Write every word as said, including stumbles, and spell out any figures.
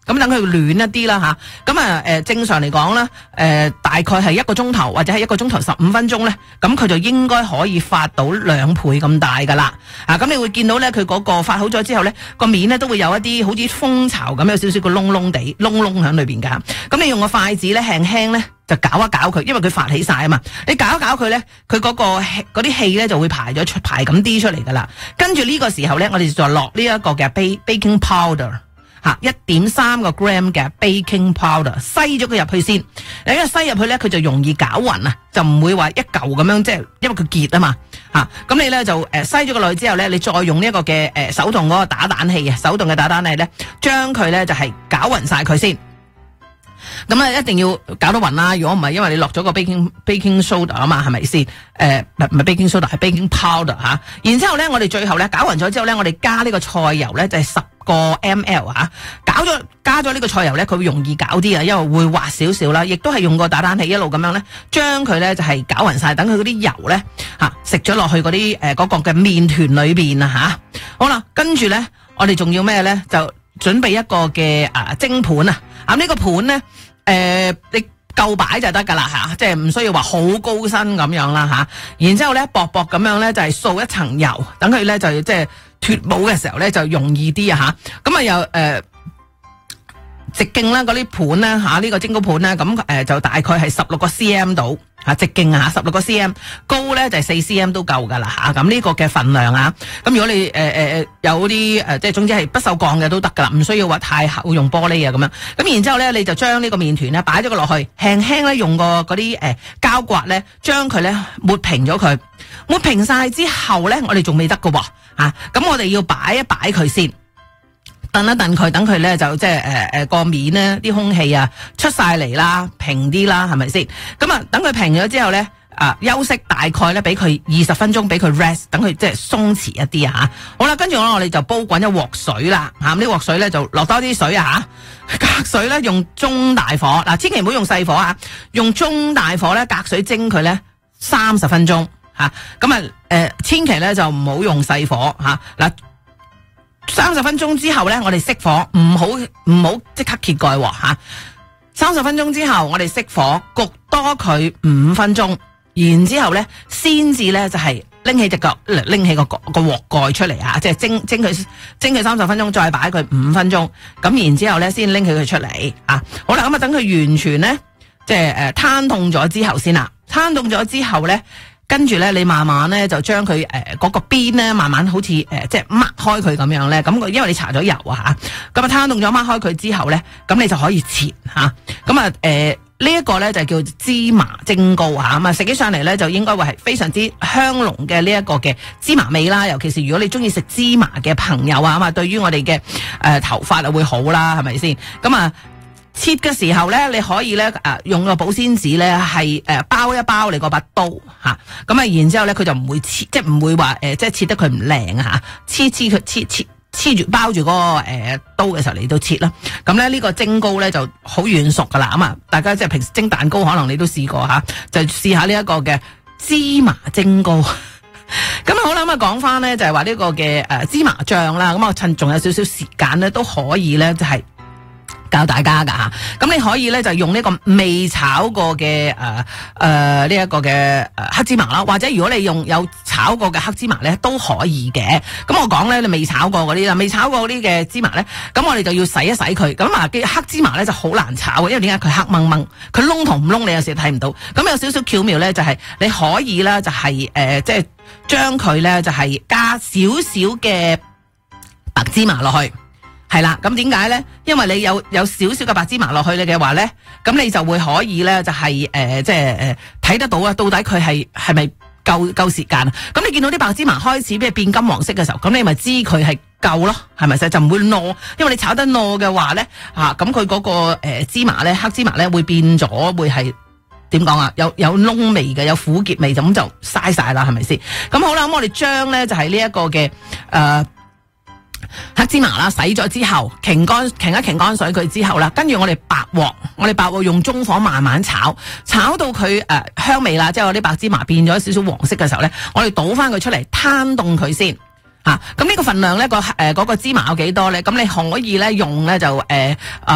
咁等佢暖一啲啦吓。咁啊誒正常嚟講咧，誒、呃、大概係一個鐘頭或者係一個鐘頭十五分鐘咧，咁佢就應該可以發到兩倍咁大噶啦。啊，咁你會見到咧，佢嗰個發好咗之後咧，個面咧都會有一啲好似蜂巢咁，有少少個窿窿地窿窿喺裏邊噶。咁你用個筷子咧輕輕咧就攪一攪佢，因為佢發起晒啊嘛。你攪一攪佢咧，佢嗰、嗰個嗰啲氣咧就會排咗出排咁啲出嚟噶啦。跟住呢個時候咧，我哋就落呢一個嘅 baking powder。吓，一點三個 gram 嘅 baking powder， 篩咗佢入去先。你因為篩入去咧，佢就容易攪勻啊，就唔會話一嚿咁樣，即係因為佢結啊嘛。吓，咁你咧就誒篩咗個落去之後咧，你再用呢一個嘅誒手動嗰個打蛋器啊，手動嘅打蛋器咧，將佢咧就係攪勻晒佢先。咁啊，一定要搞到勻啦！如果唔係，因為你落咗個 baking baking soda 啊嘛，係咪先？誒、呃，唔係 baking soda，係 baking powder 吓。然之後咧，我哋最後咧攪勻咗之後咧，我哋加呢個菜油咧就係十個 ml 吓。搞咗加咗呢個菜油咧，佢會容易攪啲啊，因為會滑少少啦。亦都係用個打蛋器一路咁樣咧，將佢咧就係攪勻晒，等佢嗰啲油咧吓食咗落去嗰啲誒嗰個嘅麵團裏邊啊吓。好啦，跟住咧，我哋仲要咩咧？就準備一個嘅啊蒸盤啊。咁、這、呢個盤咧。誒、呃，你夠擺就得噶啦吓，即係唔需要話好高身咁樣啦吓。然之後咧，薄薄咁樣咧就係掃一層油，等佢咧就即係脫模嘅時候咧就容易啲啊吓。咁啊又誒直徑啦，嗰啲盤咧吓，呢個蒸糕盤咧咁誒就大概係十六個 cm 度吓，直徑啊十六個 cm， 高咧就係四 cm 都夠噶啦吓。咁呢個嘅份量啊，咁如果你誒誒誒有啲誒即係總之係不鏽鋼嘅都得噶啦，唔需要話太厚用玻璃啊咁樣。咁然之後咧，你就將呢個麵團咧擺咗個落去，輕輕咧用個嗰啲誒膠刮咧將佢咧抹平咗佢，抹平晒之後咧，我哋仲未得噶喎吓，咁我哋要擺一擺佢先。燉一燉佢，等佢咧就即係誒誒個面咧啲空氣啊出晒嚟啦，平啲啦，係咪先？咁啊，等佢平咗之後咧，啊休息大概咧俾佢二十分鐘，俾佢 rest，等佢即係鬆弛一啲啊吓。好啦，跟住我我哋就煲滾一鑊水啦，吓呢鑊水咧就落多啲水啊吓，隔水咧用中大火，嗱千祈唔好用細火啊，用中大火咧隔水蒸佢咧三十分鐘吓，咁啊誒千祈咧就唔好用細火吓嗱。三十分鐘之後咧，我哋熄火，唔好唔好即刻揭蓋吓。三十分鐘之後，我哋熄火，焗多佢五分鐘，然之後咧，先至咧就係拎起隻腳，拎起個個鑊蓋出嚟啊！即係蒸蒸佢蒸佢三十分鐘，再擺佢五分鐘，咁然之後咧，先拎起佢出嚟啊！好啦，咁啊等佢完全咧，即係誒攤凍咗之後先啦，攤凍咗之後咧。跟住咧，你慢慢咧就將佢誒嗰個邊咧，慢慢好似誒、呃、即係擘開佢咁樣咧。咁因為你搽咗油啊嚇，咁啊攤凍咗擘開佢之後咧，咁你就可以切嚇。咁啊誒呢一個咧就叫芝麻蒸糕嚇。咁啊食起上嚟咧就應該會係非常之香濃嘅呢一個嘅芝麻味啦。尤其是如果你中意食芝麻嘅朋友啊，咁啊對於我哋嘅誒頭髮啊會好啦，係咪先？咁啊。切嘅時候咧，你可以咧誒用個保鮮紙咧係誒包一包你嗰把刀吓，咁啊然之後咧佢就唔會切，即係唔會話誒即係切得佢唔靚啊吓，黐黐佢黐黐黐住包住嗰個誒刀嘅時候嚟到切啦。咁咧呢個蒸糕咧就好軟熟噶啦，咁啊大家即係平時蒸蛋糕可能你都試過吓，就試下呢一個嘅芝麻蒸糕。咁啊好啦，咁啊講翻咧就係話呢個嘅誒芝麻醬啦，咁我趁仲有少少時間咧都可以咧就係。教大家噶吓，咁你可以咧就用呢個未炒過嘅誒誒呢一個嘅誒黑芝麻啦，或者如果你用有炒過嘅黑芝麻咧都可以嘅。咁我講咧你未炒過嗰啲啦，未炒過嗰啲嘅芝麻咧，咁我哋就要洗一洗佢。咁啊嘅黑芝麻咧就好難炒嘅，因為點解佢黑掹掹，佢窿同唔窿你有時睇唔到。咁有少少巧妙咧，就係你可以啦，就係誒即係將佢咧就係加少少嘅白芝麻落去。係啦，咁點解咧？因為你有有少少嘅白芝麻落去你嘅話咧，咁你就會可以咧，就係、是、誒、呃，即係誒，睇、呃、得到啊，到底佢係係咪夠夠時間啊？咁你見到啲白芝麻開始咩變金黃色嘅時候，咁你咪知佢係夠咯，係咪先？就唔會糯，因為你炒得糯嘅話咧，啊，咁佢嗰個誒、呃、芝麻咧，黑芝麻咧會變咗，會係點講啊？有有燶味嘅，有苦澀味，咁就嘥晒啦，係咪先？咁好啦，咁我哋將咧就係呢一個嘅誒。呃黑芝麻啦，洗咗之後，擎乾擎一擎乾水佢之後啦，跟住我哋白鑊，我哋白鑊用中火慢慢炒，炒到佢誒、呃、香味啦，即係我啲白芝麻變咗少少黃色嘅時候咧，我哋倒翻佢出嚟，攤凍佢先吓。咁、啊、呢個份量咧個誒嗰個芝麻有幾多咧？咁你可以咧用咧就誒。呃